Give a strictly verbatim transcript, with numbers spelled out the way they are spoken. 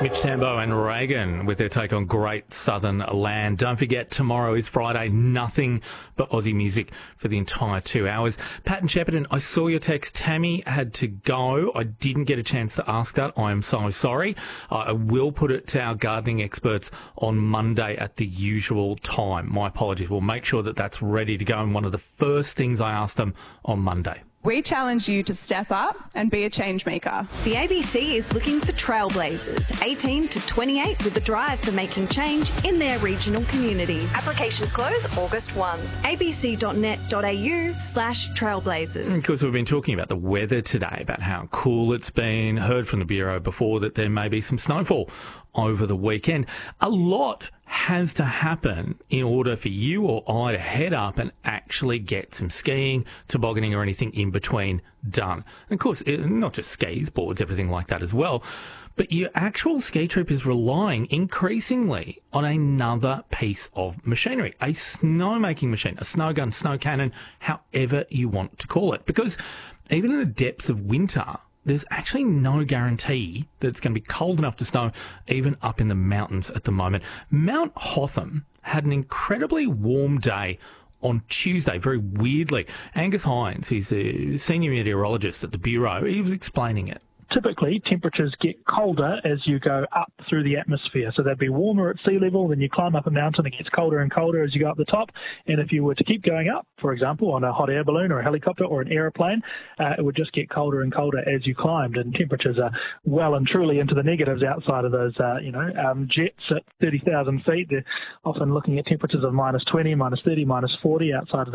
Mitch Tambo and Reagan with their take on Great Southern Land. Don't forget, tomorrow is Friday. Nothing but Aussie music for the entire two hours. Pat and Shepparton, I saw your text. Tammy had to go. I didn't get a chance to ask that. I am so sorry. Uh, I will put it to our gardening experts on Monday at the usual time. My apologies. We'll make sure that that's ready to go. And one of the first things I asked them on Monday. We challenge you to step up and be a change maker. The A B C is looking for trailblazers, eighteen to twenty-eight, with a drive for making change in their regional communities. Applications close August first. a b c dot net dot a u slash trailblazers. Of course, we've been talking about the weather today, about how cool it's been. Heard from the Bureau before that there may be some snowfall over the weekend. A lot has to happen in order for you or I to head up and actually get some skiing, tobogganing or anything in between done. And of course, it, not just skis, boards, everything like that as well. But your actual ski trip is relying increasingly on another piece of machinery, a snowmaking machine, a snow gun, snow cannon, however you want to call it. Because even in the depths of winter, there's actually no guarantee that it's going to be cold enough to snow even up in the mountains at the moment. Mount Hotham had an incredibly warm day on Tuesday, very weirdly. Angus Hines, he's a senior meteorologist at the Bureau, he was explaining it. Typically, temperatures get colder as you go up through the atmosphere. So they'd be warmer at sea level, then you climb up a mountain, it gets colder and colder as you go up the top. And if you were to keep going up, for example, on a hot air balloon or a helicopter or an aeroplane, uh, it would just get colder and colder as you climbed. And temperatures are well and truly into the negatives outside of those, uh, you know, um, jets at thirty thousand feet. They're often looking at temperatures of minus twenty, minus thirty, minus forty outside of